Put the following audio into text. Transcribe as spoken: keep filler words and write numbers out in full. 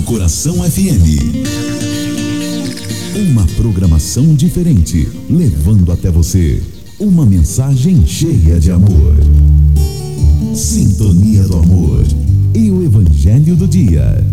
Coração F M. Uma programação diferente, levando até você uma mensagem cheia de amor. Sintonia do Amor e o Evangelho do Dia.